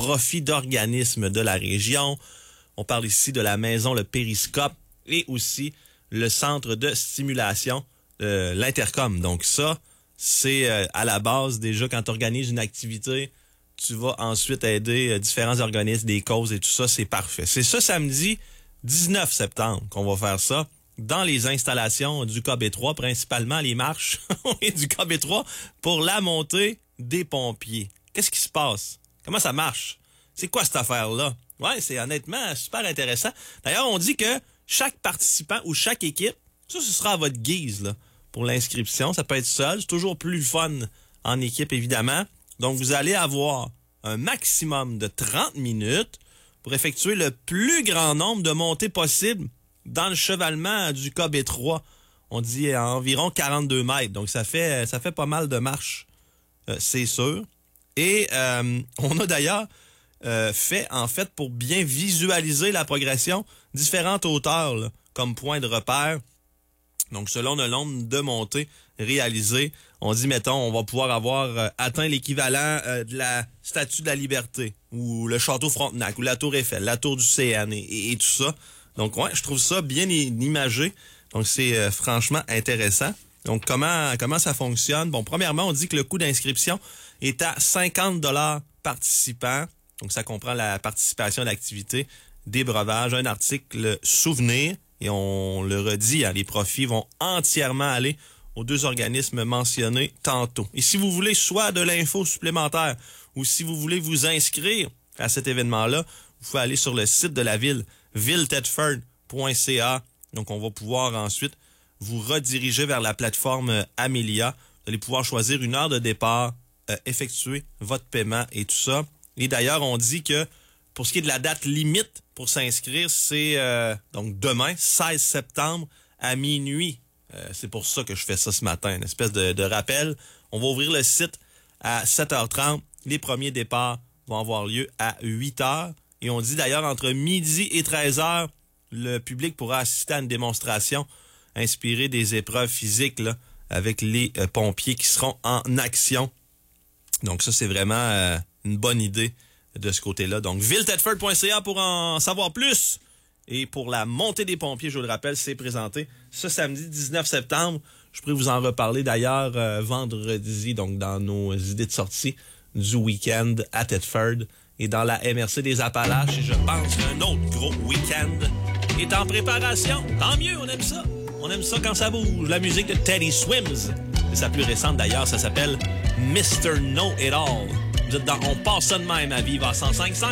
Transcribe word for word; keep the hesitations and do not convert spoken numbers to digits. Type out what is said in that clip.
profit d'organismes de la région. On parle ici de la maison Le Périscope et aussi le centre de stimulation, euh, l'Intercom. Donc ça, c'est euh, à la base déjà quand tu organises une activité, tu vas ensuite aider euh, différents organismes, des causes et tout ça, c'est parfait. C'est ça samedi dix-neuf septembre qu'on va faire ça dans les installations du K B trois, principalement les marches et du K B trois pour la montée des pompiers. Qu'est-ce qui se passe? Comment ça marche? C'est quoi cette affaire-là? Ouais, c'est honnêtement super intéressant. D'ailleurs, on dit que chaque participant ou chaque équipe, ça, ce sera à votre guise là, pour l'inscription. Ça peut être seul. C'est toujours plus fun en équipe, évidemment. Donc, vous allez avoir un maximum de trente minutes pour effectuer le plus grand nombre de montées possible dans le chevalement du K B trois. On dit à environ quarante-deux mètres. Donc, ça fait ça fait pas mal de marches, euh, c'est sûr. Et euh, on a d'ailleurs euh, fait, en fait, pour bien visualiser la progression, différentes hauteurs là, comme point de repère. Donc, selon le nombre de montées réalisées, on dit, mettons, on va pouvoir avoir euh, atteint l'équivalent euh, de la Statue de la Liberté, ou le Château Frontenac, ou la Tour Eiffel, la Tour du C N et, et, et tout ça. Donc, ouais, je trouve ça bien imagé. Donc, c'est euh, franchement intéressant. Donc, comment comment ça fonctionne? Bon, premièrement, on dit que le coût d'inscription est à cinquante dollars participants. Donc, ça comprend la participation à l'activité, des breuvages, un article souvenir. Et on le redit, hein, les profits vont entièrement aller aux deux organismes mentionnés tantôt. Et si vous voulez soit de l'info supplémentaire ou si vous voulez vous inscrire à cet événement-là, vous pouvez aller sur le site de la ville, ville thetford point c a. Donc, on va pouvoir ensuite vous rediriger vers la plateforme Amelia. Vous allez pouvoir choisir une heure de départ, euh, effectuer votre paiement et tout ça. Et d'ailleurs, on dit que pour ce qui est de la date limite pour s'inscrire, c'est euh, donc demain, seize septembre, à minuit. Euh, c'est pour ça que je fais ça ce matin, une espèce de, de rappel. On va ouvrir le site à sept heures trente. Les premiers départs vont avoir lieu à huit heures. Et on dit d'ailleurs entre midi et treize heures, le public pourra assister à une démonstration inspirée des épreuves physiques là, avec les euh, pompiers qui seront en action. Donc ça, c'est vraiment euh, une bonne idée de ce côté-là. Donc, ville thetford point c a pour en savoir plus. Et pour la montée des pompiers, je vous le rappelle, c'est présenté ce samedi dix-neuf septembre. Je pourrais vous en reparler d'ailleurs euh, vendredi, donc dans nos idées de sortie du week-end à Thetford et dans la M R C des Appalaches. Et je pense qu'un autre gros week-end est en préparation. Tant mieux, on aime ça. On aime ça quand ça bouge. La musique de Teddy Swims. C'est sa plus récente d'ailleurs, ça s'appelle mister Know It All. Vous êtes dans On passe ça de même à vivre à cent cinq virgule cinq.